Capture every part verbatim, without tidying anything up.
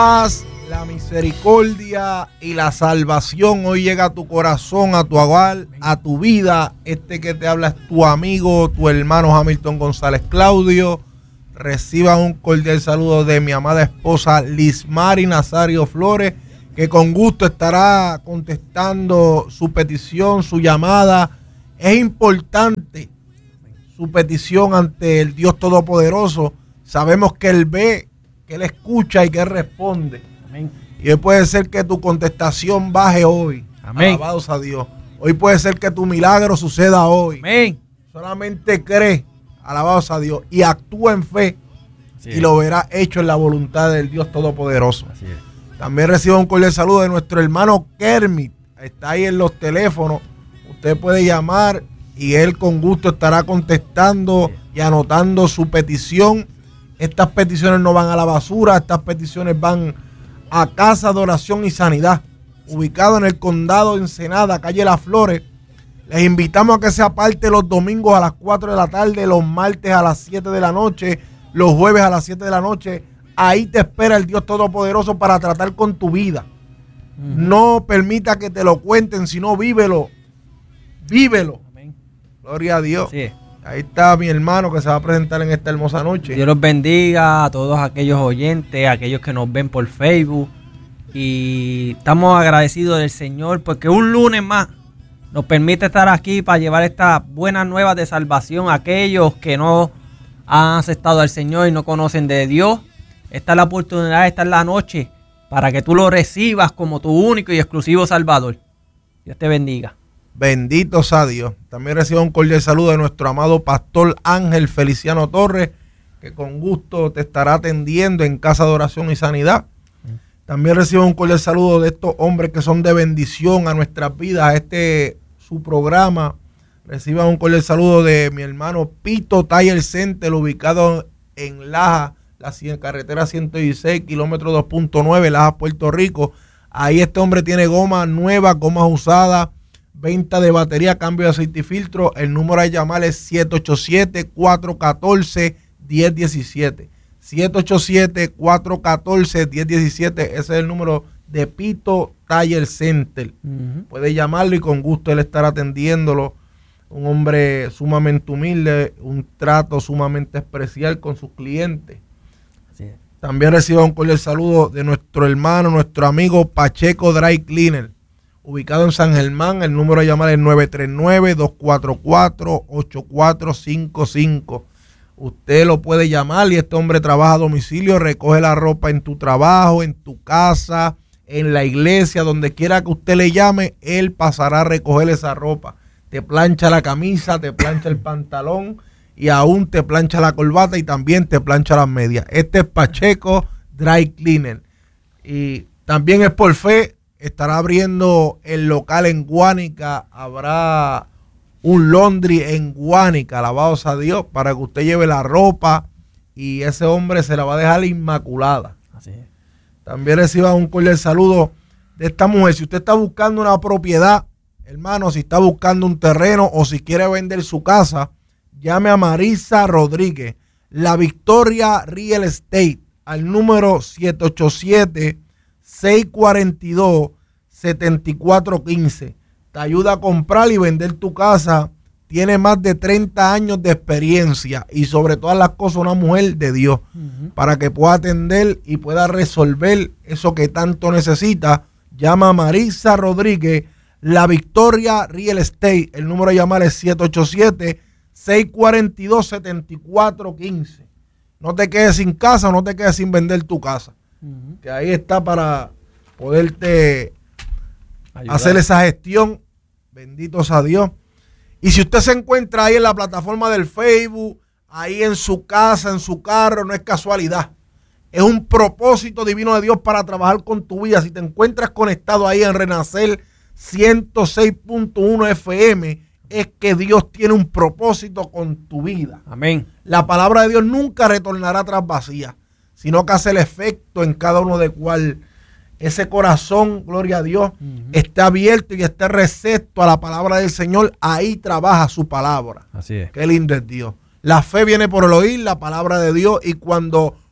La misericordia y la salvación hoy llega a tu corazón, a tu hogar, a tu vida. Este que te habla es tu amigo, tu hermano Hamilton González Claudio. Reciba un cordial saludo de mi amada esposa Lismari Nazario Flores, que con gusto estará contestando su petición, su llamada. Es importante su petición ante el Dios Todopoderoso. Sabemos que Él ve, que Él escucha y que Él responde. Amén. Y hoy puede ser que tu contestación baje hoy. Amén. Alabados a Dios. Hoy puede ser que tu milagro suceda hoy. Amén. Solamente cree, alabados a Dios, y actúa en fe. Así y es. Lo verá hecho en la voluntad del Dios Todopoderoso. Así es. También recibo un cordial saludo de nuestro hermano Kermit. Está ahí en los teléfonos. Usted puede llamar y él con gusto estará contestando y anotando su petición. Estas peticiones no van a la basura, estas peticiones van a Casa de Oración y Sanidad, ubicado en el condado de Ensenada, calle Las Flores. Les invitamos a que se aparte los domingos a las cuatro de la tarde, los martes a las siete de la noche, los jueves a las siete de la noche. Ahí te espera el Dios Todopoderoso para tratar con tu vida. Uh-huh. No permita que te lo cuenten, sino vívelo. Vívelo. Amén. Gloria a Dios. Sí. Ahí está mi hermano que se va a presentar en esta hermosa noche. Dios los bendiga a todos aquellos oyentes, a aquellos que nos ven por Facebook. Y estamos agradecidos del Señor porque un lunes más nos permite estar aquí para llevar estas buenas nuevas de salvación a aquellos que no han aceptado al Señor y no conocen de Dios. Esta es la oportunidad, esta es la noche para que tú lo recibas como tu único y exclusivo Salvador. Dios te bendiga. Bendito sea Dios. También recibo un cordial saludo de nuestro amado pastor Ángel Feliciano Torres, que con gusto te estará atendiendo en Casa de Oración y Sanidad. También recibo un cordial saludo de estos hombres que son de bendición a nuestras vidas, a este su programa. Reciba un cordial saludo de mi hermano Pito Tire Center, ubicado en Laja, la carretera ciento dieciséis, kilómetro dos punto nueve, Laja, Puerto Rico. Ahí este hombre tiene gomas nuevas, gomas usadas, venta de batería, cambio de aceite y filtro. El número a llamar es siete ocho siete, cuatro uno cuatro, uno cero uno siete. siete ocho siete, cuatro uno cuatro, uno cero uno siete. Ese es el número de Pito Tire Center. Uh-huh. Puede llamarlo y con gusto él estará atendiéndolo. Un hombre sumamente humilde, un trato sumamente especial con sus clientes. Así es. También recibo un cordial saludo de nuestro hermano, nuestro amigo Pacheco Dry Cleaner, ubicado en San Germán. El número a llamar es nueve tres nueve, dos cuatro cuatro, ocho cuatro cinco cinco. Usted lo puede llamar y este hombre trabaja a domicilio, recoge la ropa en tu trabajo, en tu casa, en la iglesia, donde quiera que usted le llame, él pasará a recoger esa ropa. Te plancha la camisa, te plancha el pantalón y aún te plancha la corbata y también te plancha las medias. Este es Pacheco Dry Cleaner. Y también es por fe. Estará abriendo el local en Guánica. Habrá un laundry en Guánica, alabados a Dios, para que usted lleve la ropa y ese hombre se la va a dejar inmaculada. Así es. También reciba un cordial saludo de esta mujer. Si usted está buscando una propiedad, hermano, si está buscando un terreno o si quiere vender su casa, llame a Marisa Rodríguez, La Victoria Real Estate, al número siete ocho siete, seis cuatro dos, siete cuatro uno cinco. Te ayuda a comprar y vender tu casa. Tiene más de treinta años de experiencia y sobre todas las cosas una mujer de Dios, uh-huh, para que pueda atender y pueda resolver eso que tanto necesita. Llama a Marisa Rodríguez, La Victoria Real Estate. El número a llamar es siete ocho siete, seis cuatro dos, siete cuatro uno cinco. No te quedes sin casa, no te quedes sin vender tu casa. Uh-huh. Que ahí está para poderte ayudar, hacer esa gestión. Bendito sea Dios. Y si usted se encuentra ahí en la plataforma del Facebook, ahí en su casa, en su carro, no es casualidad. Es un propósito divino de Dios para trabajar con tu vida. Si te encuentras conectado ahí en Renacer ciento seis punto uno F M, es que Dios tiene un propósito con tu vida. Amén. La palabra de Dios nunca retornará atrás vacía, sino que hace el efecto en cada uno de cual ese corazón, gloria a Dios, uh-huh, esté abierto y esté recepto a la palabra del Señor. Ahí trabaja su palabra. Así es. Qué lindo es Dios. La fe viene por el oír la palabra de Dios, y cuando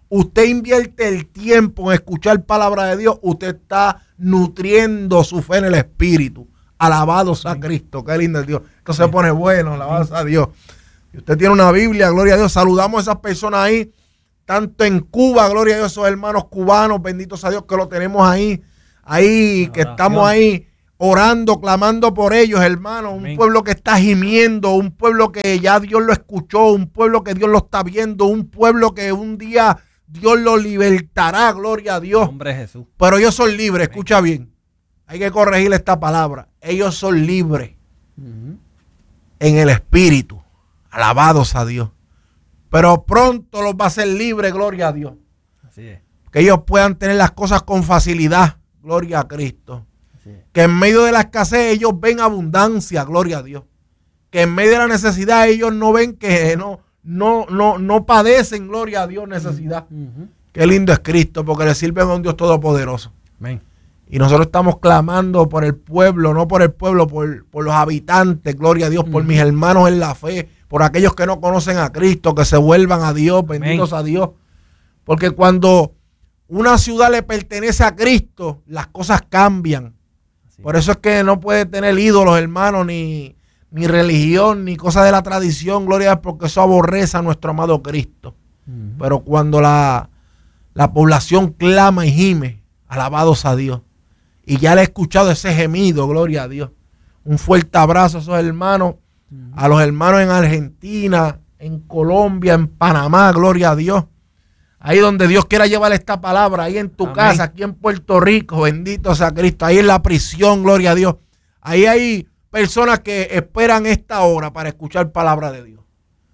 usted invierte el tiempo en escuchar palabra de Dios, usted está nutriendo su fe en el Espíritu. Alabado sea Cristo, qué lindo es Dios. Esto se pone bueno, alabado a Dios. Y usted tiene una Biblia, gloria a Dios. Saludamos a esas personas ahí, tanto en Cuba, gloria a Dios, esos hermanos cubanos, benditos a Dios que lo tenemos ahí, ahí, que estamos ahí orando, clamando por ellos, hermanos. Un pueblo que está gimiendo, un pueblo que ya Dios lo escuchó, un pueblo que Dios lo está viendo, un pueblo que un día Dios lo libertará, gloria a Dios. Hombre Jesús. Pero ellos son libres, escucha bien. Hay que corregir esta palabra. Ellos son libres uh-huh. en el Espíritu. Alabados a Dios. Pero pronto los va a hacer libres, gloria a Dios. Así es. Que ellos puedan tener las cosas con facilidad, gloria a Cristo. Así es. Que en medio de la escasez ellos ven abundancia, gloria a Dios. Que en medio de la necesidad ellos no ven que no, no, no, no padecen, gloria a Dios, necesidad. Uh-huh. Qué lindo es Cristo, porque le sirven a un Dios todopoderoso. Amén. Y nosotros estamos clamando por el pueblo, no por el pueblo, por, por los habitantes, gloria a Dios, por mm. mis hermanos en la fe, por aquellos que no conocen a Cristo, que se vuelvan a Dios, benditos Amén. A Dios. Porque cuando una ciudad le pertenece a Cristo, las cosas cambian. Así por eso es que no puede tener ídolos, hermanos, ni, ni religión, ni cosas de la tradición, gloria a Dios, porque eso aborrece a nuestro amado Cristo. Mm. Pero cuando la, la población clama y gime, alabados a Dios. Y ya le he escuchado ese gemido, gloria a Dios. Un fuerte abrazo a esos hermanos, uh-huh. a los hermanos en Argentina, en Colombia, en Panamá, gloria a Dios. Ahí donde Dios quiera llevar esta palabra, ahí en tu Amén. Casa, aquí en Puerto Rico, bendito sea Cristo. Ahí en la prisión, gloria a Dios. Ahí hay personas que esperan esta hora para escuchar palabra de Dios.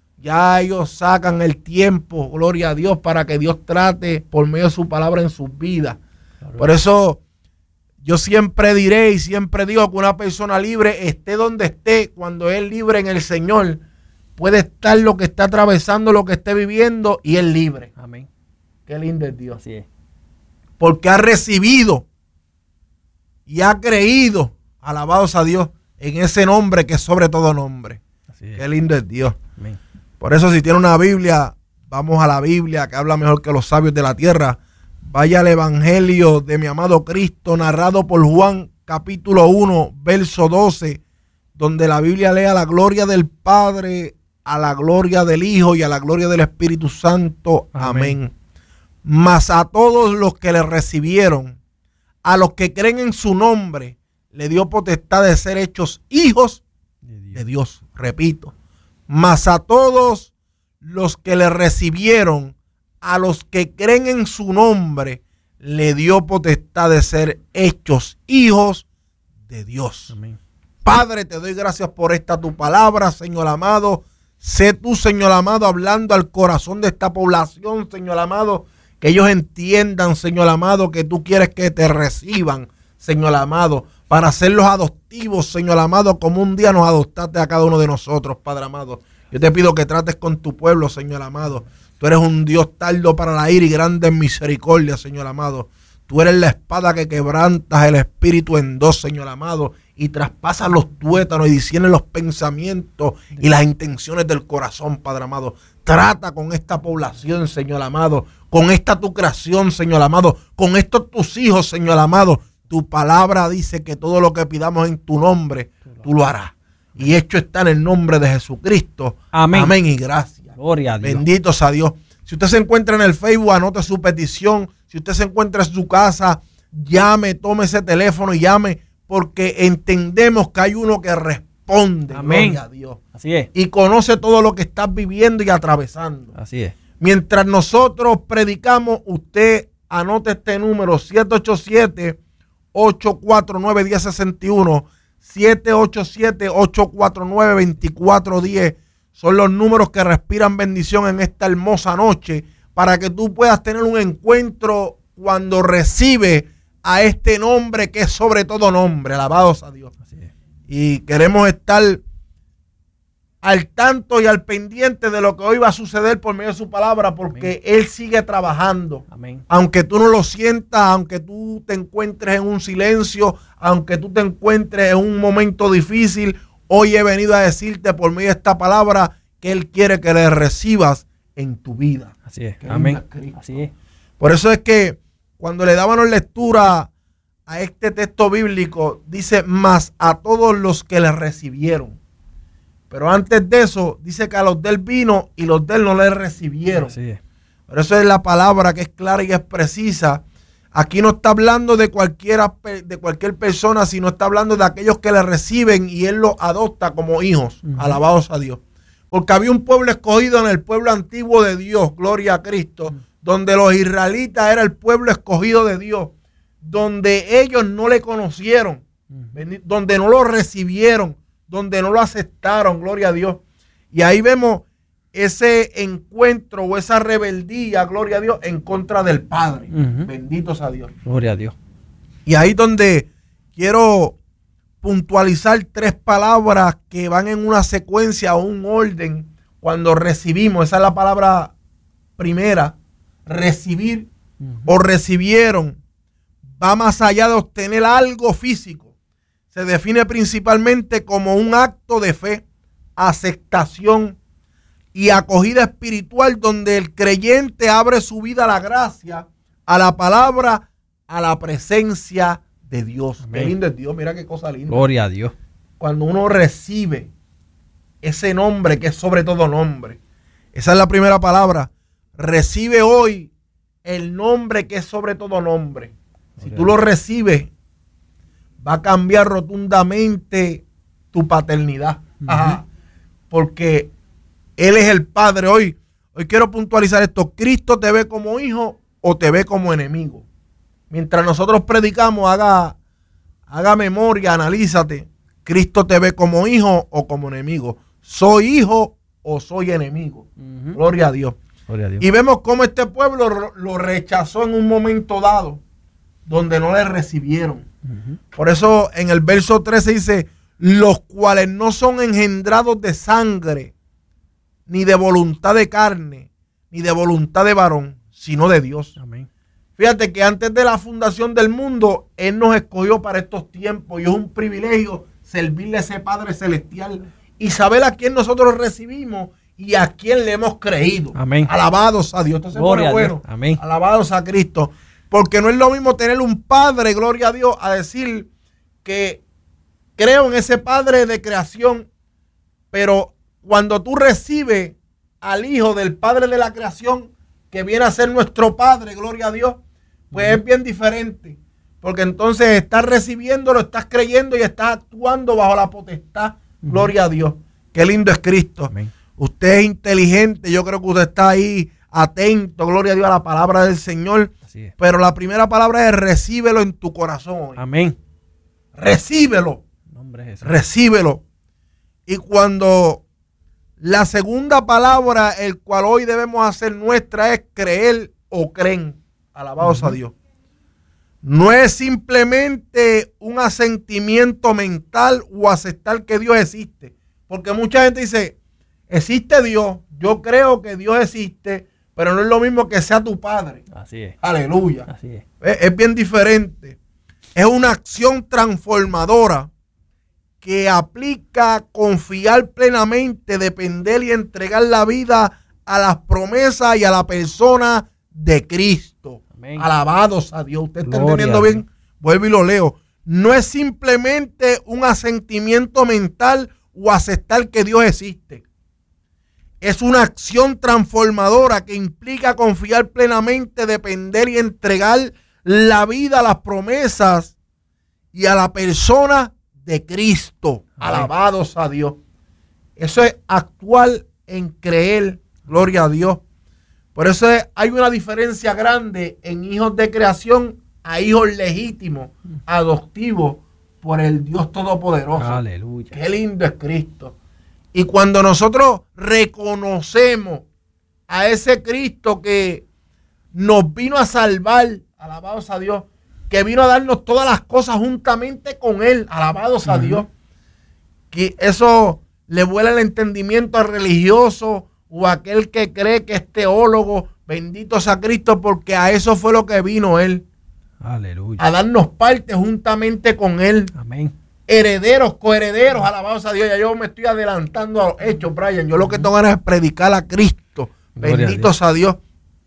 Ya ellos sacan el tiempo, gloria a Dios, para que Dios trate por medio de su palabra en sus vidas. Claro. Por eso yo siempre diré y siempre digo que una persona libre, esté donde esté, cuando es libre en el Señor, puede estar lo que está atravesando, lo que esté viviendo, y es libre. Amén. Qué lindo es Dios. Así es. Porque ha recibido y ha creído, alabados a Dios, en ese nombre que es sobre todo nombre. Así es. Qué lindo es Dios. Amén. Por eso, si tiene una Biblia, vamos a la Biblia, que habla mejor que los sabios de la tierra. Vaya al Evangelio de mi amado Cristo, narrado por Juan, capítulo uno, verso doce, donde la Biblia lee a la gloria del Padre, a la gloria del Hijo y a la gloria del Espíritu Santo. Amén. Amén. Mas a todos los que le recibieron, a los que creen en su nombre, le dio potestad de ser hechos hijos de Dios. De Dios. Repito, mas a todos los que le recibieron, a los que creen en su nombre, le dio potestad de ser hechos hijos de Dios. Amén. Padre, te doy gracias por esta tu palabra, Señor amado. Sé tú, Señor amado, hablando al corazón de esta población, Señor amado, que ellos entiendan, Señor amado, que tú quieres que te reciban, Señor amado, para hacerlos adoptivos, Señor amado, como un día nos adoptaste a cada uno de nosotros, Padre amado. Yo te pido que trates con tu pueblo, Señor amado. Tú eres un Dios tardo para la ira y grande en misericordia, Señor amado. Tú eres la espada que quebrantas el espíritu en dos, Señor amado, y traspasas los tuétanos y disciernes los pensamientos y las intenciones del corazón, Padre amado. Trata con esta población, Señor amado, con esta tu creación, Señor amado, con estos tus hijos, Señor amado. Tu palabra dice que todo lo que pidamos en tu nombre, tú lo harás. Y hecho está en el nombre de Jesucristo. Amén. Amén y gracias. Gloria a Dios. Bendito sea Dios. Si usted se encuentra en el Facebook, anote su petición. Si usted se encuentra en su casa, llame, tome ese teléfono y llame, porque entendemos que hay uno que responde. Amén. Gloria a Dios. Así es. Y conoce todo lo que estás viviendo y atravesando. Así es. Mientras nosotros predicamos, usted anote este número: siete ocho siete, ocho cuatro nueve, uno cero seis uno. siete ocho siete, ocho cuatro nueve, dos cuatro uno cero. Son los números que respiran bendición en esta hermosa noche, para que tú puedas tener un encuentro cuando recibe a este nombre que es sobre todo nombre. Alabados a Dios. Así es. Y queremos estar al tanto y al pendiente de lo que hoy va a suceder por medio de su palabra, porque Amén. Él sigue trabajando. Amén. Aunque tú no lo sientas, aunque tú te encuentres en un silencio, aunque tú te encuentres en un momento difícil, hoy he venido a decirte por medio de esta palabra que Él quiere que le recibas en tu vida. Así es. Qué Amén. lindo es Cristo. Así es. Por eso es que cuando le dábamos lectura a este texto bíblico, dice, más a todos los que le recibieron. Pero antes de eso, dice que a los del vino y los del no le recibieron. Así es. Por eso es la palabra que es clara y es precisa. Aquí no está hablando de, cualquiera, de cualquier persona, sino está hablando de aquellos que le reciben y él los adopta como hijos. Uh-huh. Alabados a Dios. Porque había un pueblo escogido en el pueblo antiguo de Dios, gloria a Cristo, uh-huh. donde los israelitas era el pueblo escogido de Dios, donde ellos no le conocieron, uh-huh. donde no lo recibieron, donde no lo aceptaron, gloria a Dios. Y ahí vemos ese encuentro o esa rebeldía, gloria a Dios, en contra del Padre. Uh-huh. Benditos a Dios. Gloria a Dios. Y ahí donde quiero puntualizar tres palabras que van en una secuencia o un orden cuando recibimos. Esa es la palabra primera, recibir uh-huh. o recibieron. Va más allá de obtener algo físico. Se define principalmente como un acto de fe, aceptación y acogida espiritual donde el creyente abre su vida a la gracia, a la palabra, a la presencia de Dios. Amén. Qué lindo es Dios, mira qué cosa linda. Gloria a Dios. Cuando uno recibe ese nombre que es sobre todo nombre. Esa es la primera palabra. Recibe hoy el nombre que es sobre todo nombre. Si tú lo recibes, va a cambiar rotundamente tu paternidad. Uh-huh. Ajá. Porque Él es el Padre. Hoy, hoy quiero puntualizar esto. ¿Cristo te ve como hijo o te ve como enemigo? Mientras nosotros predicamos, haga, haga memoria, analízate. ¿Cristo te ve como hijo o como enemigo? ¿Soy hijo o soy enemigo? Uh-huh. Gloria a Dios. Gloria a Dios. Y vemos cómo este pueblo lo rechazó en un momento dado, donde no le recibieron. Uh-huh. Por eso en el verso trece dice, los cuales no son engendrados de sangre, ni de voluntad de carne, ni de voluntad de varón, sino de Dios. Amén. Fíjate que antes de la fundación del mundo, Él nos escogió para estos tiempos y es un privilegio servirle a ese Padre Celestial y saber a quién nosotros recibimos y a quién le hemos creído. Amén. Alabados a Dios. Esto se pone bueno. Amén. Alabados a Cristo. Porque no es lo mismo tener un Padre, gloria a Dios, a decir que creo en ese Padre de creación, pero cuando tú recibes al Hijo del Padre de la creación, que viene a ser nuestro Padre, gloria a Dios, pues uh-huh. es bien diferente. Porque entonces estás recibiéndolo, estás creyendo y estás actuando bajo la potestad, uh-huh. gloria a Dios. Qué lindo es Cristo. Amén. Usted es inteligente, yo creo que usted está ahí atento, gloria a Dios, a la palabra del Señor. Pero la primera palabra es recíbelo en tu corazón. Amén. Recíbelo. Nombre recíbelo. Y cuando la segunda palabra, el cual hoy debemos hacer nuestra, es creer o creen. Alabados uh-huh. a Dios. No es simplemente un asentimiento mental o aceptar que Dios existe. Porque mucha gente dice, existe Dios, yo creo que Dios existe, pero no es lo mismo que sea tu Padre. Así es. Aleluya. Así es. Es, es bien diferente. Es una acción transformadora que aplica confiar plenamente, depender y entregar la vida a las promesas y a la persona de Cristo. Amén. Alabados a Dios. ¿Usted está entendiendo bien? Vuelvo y lo leo. No es simplemente un asentimiento mental o aceptar que Dios existe. Es una acción transformadora que implica confiar plenamente, depender y entregar la vida a las promesas y a la persona de Cristo. Amén. Alabados a Dios. Eso es actuar en creer, gloria a Dios. Por eso es, hay una diferencia grande en hijos de creación a hijos legítimos, adoptivos por el Dios Todopoderoso. Aleluya. Qué lindo es Cristo. Y cuando nosotros reconocemos a ese Cristo que nos vino a salvar, alabados a Dios, que vino a darnos todas las cosas juntamente con Él, alabados uh-huh. a Dios, que eso le vuela el entendimiento al religioso o a aquel que cree que es teólogo, bendito sea Cristo, porque a eso fue lo que vino Él. Aleluya. A darnos parte juntamente con Él. Amén. Herederos, coherederos, alabados a Dios. Ya yo me estoy adelantando a los hechos, Brian. Yo lo que tengo ganas es predicar a Cristo, Benditos a Dios.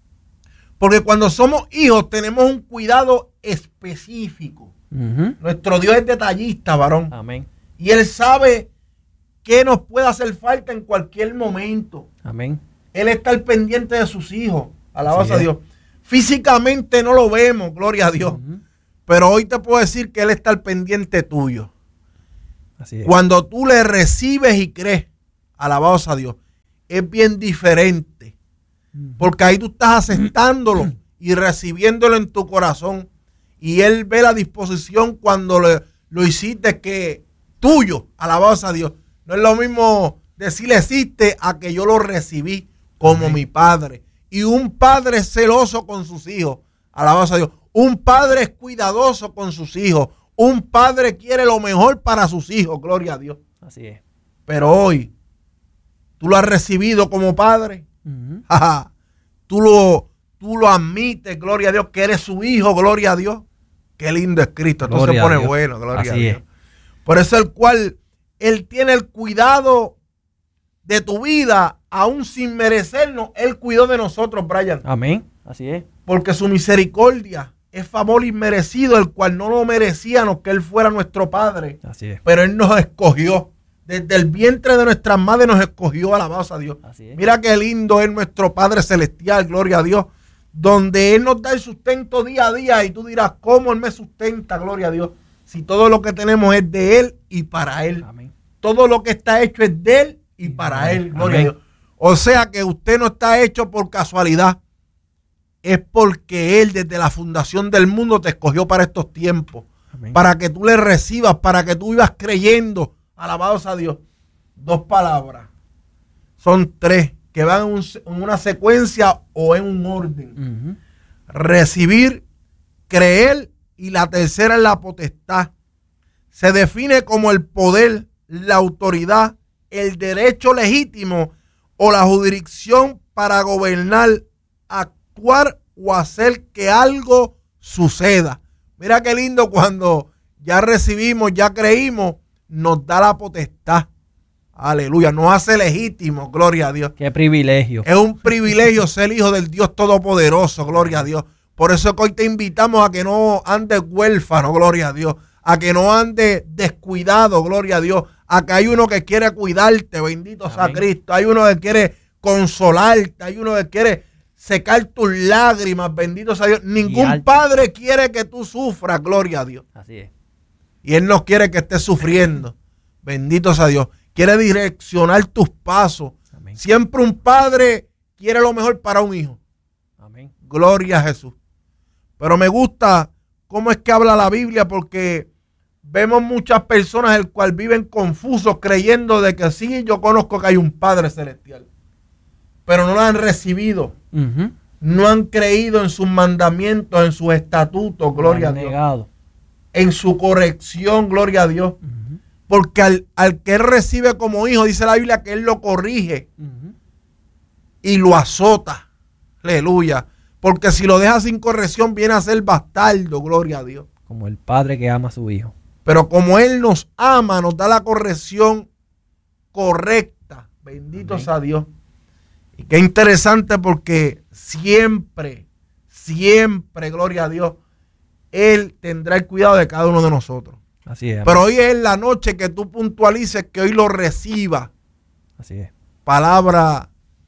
Porque cuando somos hijos tenemos un cuidado específico. Uh-huh. Nuestro Dios es detallista, varón. Amén. Y Él sabe qué nos puede hacer falta en cualquier momento. Amén. Él está al pendiente de sus hijos. Alabanza a Dios. Físicamente no lo vemos, gloria a Dios. Uh-huh. Pero hoy te puedo decir que Él está al pendiente tuyo. Así es. Cuando tú le recibes y crees, alabados a Dios, es bien diferente. Uh-huh. Porque ahí tú estás aceptándolo y recibiéndolo en tu corazón. Y Él ve la disposición cuando le, lo hiciste que tuyo, alabados a Dios. No es lo mismo decirle existe a que yo lo recibí como uh-huh. mi padre. Y un padre es celoso con sus hijos, alabados a Dios. Un padre es cuidadoso con sus hijos. Un padre quiere lo mejor para sus hijos, gloria a Dios. Así es. Pero hoy, tú lo has recibido como padre. Uh-huh. tú, lo, tú lo admites, gloria a Dios, que eres su hijo, gloria a Dios. Qué lindo es Cristo. Esto se pone bueno, gloria Así a Dios. Es. Por eso el cual Él tiene el cuidado de tu vida, aún sin merecernos, Él cuidó de nosotros, Brian. Amén. Así es. Porque su misericordia es favor inmerecido, el cual no lo merecíamos que Él fuera nuestro Padre. Así es. Pero Él nos escogió. Desde el vientre de nuestras madres nos escogió, alabados a Dios. Así es. Mira qué lindo es nuestro Padre Celestial, gloria a Dios. Donde Él nos da el sustento día a día. Y tú dirás, ¿cómo Él me sustenta? Gloria a Dios. Si todo lo que tenemos es de Él y para Él. Amén. Todo lo que está hecho es de Él y para Amén. Él. Gloria Amén. a Dios. O sea que usted no está hecho por casualidad. Es porque Él desde la fundación del mundo te escogió para estos tiempos. Amén. Para que tú le recibas, para que tú vivas creyendo. Alabados a Dios. Dos palabras. Son tres que van en, un, en una secuencia o en un orden. Uh-huh. Recibir, creer y la tercera es la potestad. Se define como el poder, la autoridad, el derecho legítimo o la jurisdicción para gobernar, actuar o hacer que algo suceda. Mira qué lindo cuando ya recibimos, ya creímos, nos da la potestad. Aleluya, nos hace legítimo, gloria a Dios. Qué privilegio. Es un privilegio ser hijo del Dios Todopoderoso, gloria a Dios. Por eso que hoy te invitamos a que no andes huérfano, gloria a Dios. A que no andes descuidado, gloria a Dios. A que hay uno que quiere cuidarte, bendito Amén. Sea Cristo. Hay uno que quiere consolarte, hay uno que quiere secar tus lágrimas, bendito sea Dios. Ningún padre quiere que tú sufras, gloria a Dios. Así es. Y Él no quiere que estés sufriendo, bendito sea Dios. Quiere direccionar tus pasos. Amén. Siempre un padre quiere lo mejor para un hijo. Amén. Gloria a Jesús. Pero me gusta cómo es que habla la Biblia, porque vemos muchas personas el cual viven confusos creyendo de que sí, yo conozco que hay un Padre Celestial, pero no lo han recibido. Uh-huh. No han creído en sus mandamientos, en sus estatutos, gloria a Dios. Negado. En su corrección, gloria a Dios. Uh-huh. Porque al, al que Él recibe como hijo, dice la Biblia que Él lo corrige uh-huh. y lo azota. Aleluya. Porque si lo deja sin corrección, viene a ser bastardo, gloria a Dios. Como el padre que ama a su hijo. Pero como Él nos ama, nos da la corrección correcta. Bendito Amén. Sea Dios. Y qué interesante, porque siempre, siempre, gloria a Dios, Él tendrá el cuidado de cada uno de nosotros. Así es. Amén. Pero hoy es la noche que tú puntualices que hoy lo reciba. Así es. Palabra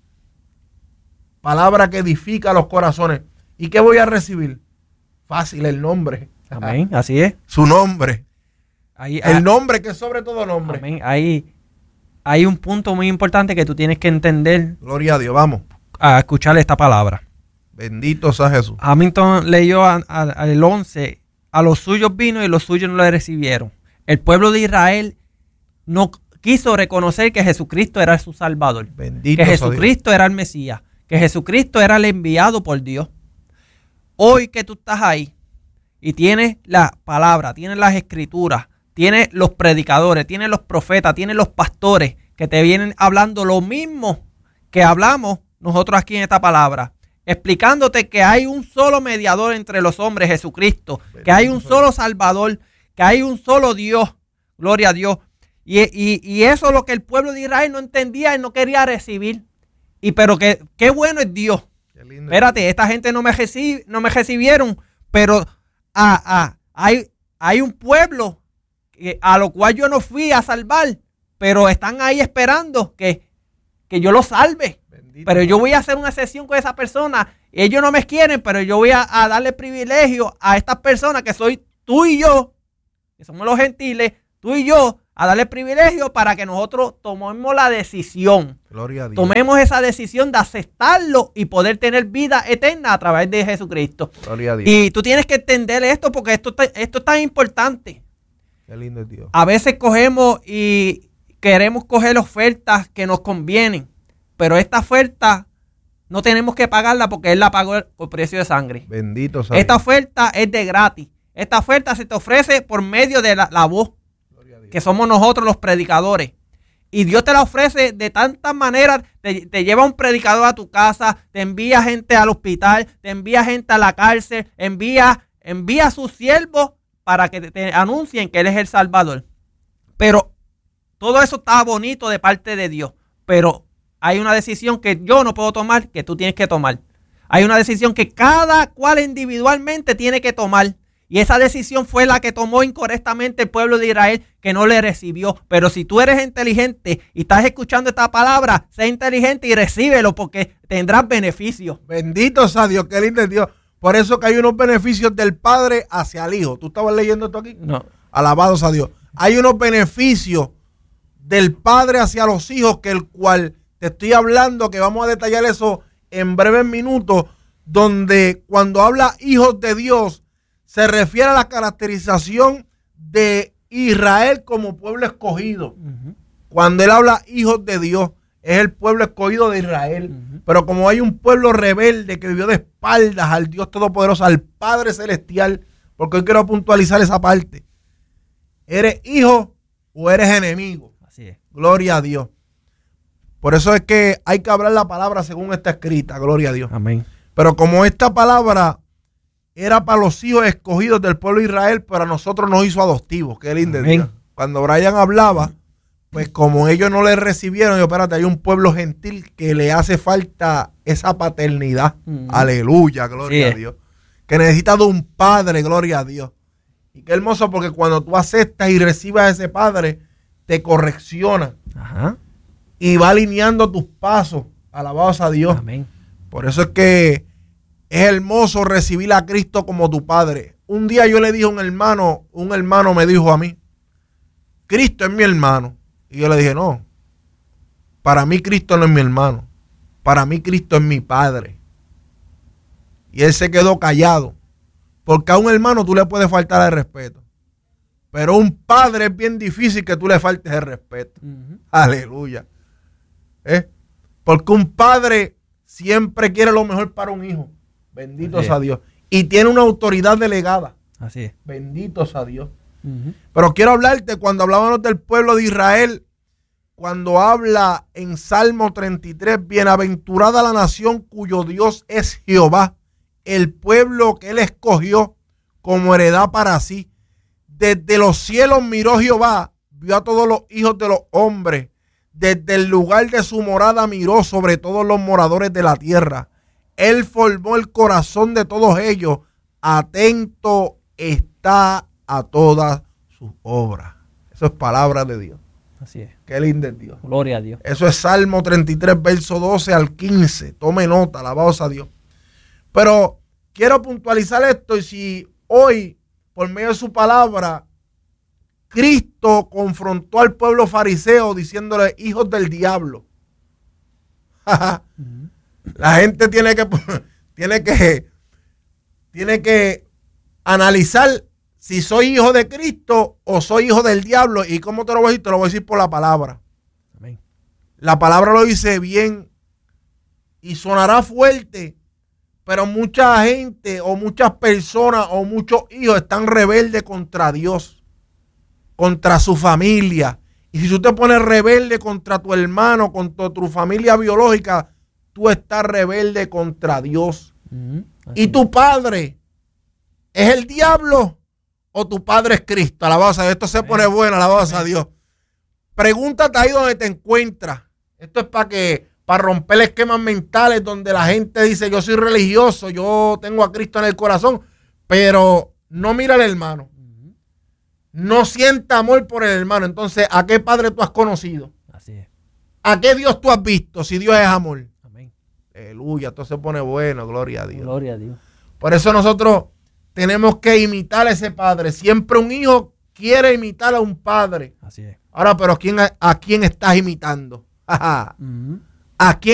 Palabra que edifica los corazones. ¿Y qué voy a recibir? Fácil, el nombre. Amén, así es. Su nombre. Ahí, el ah, nombre que es sobre todo nombre. Amén. Ahí hay un punto muy importante que tú tienes que entender. Gloria a Dios, vamos. A escuchar esta palabra. Bendito sea Jesús. Hamilton leyó al once, a los suyos vino y los suyos no le recibieron. El pueblo de Israel no quiso reconocer que Jesucristo era su Salvador. Bendito que Jesucristo era el Mesías. Que Jesucristo era el enviado por Dios. Hoy que tú estás ahí y tienes la palabra, tienes las escrituras, tienes los predicadores, tienes los profetas, tienes los pastores que te vienen hablando lo mismo que hablamos nosotros aquí en esta palabra, explicándote que hay un solo mediador entre los hombres, Jesucristo, que hay un solo Salvador, que hay un solo Dios, gloria a Dios. Y, y, y eso es lo que el pueblo de Israel no entendía y no quería recibir. Y pero que qué bueno es Dios. Espérate, esta gente no me, recibe, no me recibieron, pero ah, ah, hay, hay un pueblo que, a lo cual yo no fui a salvar, pero están ahí esperando que, que yo los salve. Bendito. Pero yo voy a hacer una sesión con esa persona. Ellos no me quieren, pero yo voy a, a darle privilegio a estas personas que soy tú y yo, que somos los gentiles, tú y yo, a darle privilegio para que nosotros tomemos la decisión. Gloria a Dios. Tomemos esa decisión de aceptarlo y poder tener vida eterna a través de Jesucristo. Gloria a Dios. Y tú tienes que entender esto porque esto, esto es tan importante. Qué lindo es Dios. A veces cogemos y queremos coger ofertas que nos convienen, pero esta oferta no tenemos que pagarla porque Él la pagó por precio de sangre. Bendito sea. Esta oferta es de gratis. Esta oferta se te ofrece por medio de la, la voz, que somos nosotros los predicadores. Y Dios te la ofrece de tantas maneras. Te, te lleva un predicador a tu casa, te envía gente al hospital, te envía gente a la cárcel, envía, envía a sus siervos para que te, te anuncien que Él es el Salvador. Pero todo eso está bonito de parte de Dios. Pero hay una decisión que yo no puedo tomar, que tú tienes que tomar. Hay una decisión que cada cual individualmente tiene que tomar. Y esa decisión fue la que tomó incorrectamente el pueblo de Israel, que no le recibió. Pero si tú eres inteligente y estás escuchando esta palabra, sé inteligente y recíbelo porque tendrás beneficios. Bendito sea Dios, qué lindo es Dios. Por eso que hay unos beneficios del Padre hacia el Hijo. ¿Tú estabas leyendo esto aquí? No. Alabado sea Dios. Hay unos beneficios del Padre hacia los hijos, que el cual te estoy hablando, que vamos a detallar eso en breves minutos, donde cuando habla hijos de Dios, se refiere a la caracterización de Israel como pueblo escogido. Uh-huh. Cuando él habla hijos de Dios, es el pueblo escogido de Israel. Uh-huh. Pero como hay un pueblo rebelde que vivió de espaldas al Dios Todopoderoso, al Padre Celestial, porque hoy quiero puntualizar esa parte. ¿Eres hijo o eres enemigo? Así es. Gloria a Dios. Por eso es que hay que hablar la palabra según está escrita. Gloria a Dios. Amén. Pero como esta palabra era para los hijos escogidos del pueblo de Israel, pero a nosotros nos hizo adoptivos. Qué lindo es Dios. Cuando Brian hablaba, pues como ellos no le recibieron, yo, espérate, hay un pueblo gentil que le hace falta esa paternidad. Mm. Aleluya, gloria sí. a Dios. Que necesita de un padre, gloria a Dios. Y qué hermoso, porque cuando tú aceptas y recibes a ese padre, te correcciona. Ajá. Y va alineando tus pasos. Alabados a Dios. Amén. Por eso es que es hermoso recibir a Cristo como tu Padre. Un día yo le dije a un hermano, un hermano me dijo a mí, Cristo es mi hermano. Y yo le dije, no, para mí Cristo no es mi hermano. Para mí Cristo es mi Padre. Y él se quedó callado. Porque a un hermano tú le puedes faltar el respeto. Pero a un padre es bien difícil que tú le faltes el respeto. Uh-huh. Aleluya. ¿Eh? Porque un padre siempre quiere lo mejor para un hijo. Bendito sea Dios. Y tiene una autoridad delegada. Así es. Bendito sea Dios. Uh-huh. Pero quiero hablarte cuando hablábamos del pueblo de Israel, cuando habla en Salmo treinta y tres, bienaventurada la nación cuyo Dios es Jehová, el pueblo que él escogió como heredad para sí. Desde los cielos miró Jehová, vio a todos los hijos de los hombres. Desde el lugar de su morada miró sobre todos los moradores de la tierra. Él formó el corazón de todos ellos. Atento está a todas sus obras. Eso es palabra de Dios. Así es. Qué lindo es Dios. Gloria a Dios. Eso es Salmo treinta y tres, verso doce al quince. Tome nota, alabados a Dios. Pero quiero puntualizar esto, y si hoy, por medio de su palabra, Cristo confrontó al pueblo fariseo diciéndole hijos del diablo. uh-huh. La gente tiene que, tiene que, tiene que analizar si soy hijo de Cristo o soy hijo del diablo. ¿Y cómo te lo voy a decir? Te lo voy a decir por la palabra. Amén. La palabra lo dice bien y sonará fuerte, pero mucha gente o muchas personas o muchos hijos están rebeldes contra Dios, contra su familia. Y si tú te pones rebelde contra tu hermano, contra tu familia biológica, tú estás rebelde contra Dios. Uh-huh. Y tu padre es el diablo o tu padre es Cristo. Alabado a Dios. Esto se pone bueno, alabado a Dios. Pregúntate ahí donde te encuentras. Esto es para que para romper esquemas mentales donde la gente dice, yo soy religioso, yo tengo a Cristo en el corazón, pero no mira al hermano. No sienta amor por el hermano. Entonces, ¿a qué padre tú has conocido? Así es. ¿A qué Dios tú has visto si Dios es amor? Amén. Aleluya, esto se pone bueno, gloria a Dios. Gloria a Dios. Por eso nosotros tenemos que imitar a ese padre. Siempre un hijo quiere imitar a un padre. Así es. Ahora, pero ¿quién, ¿a quién estás imitando? ¿A quién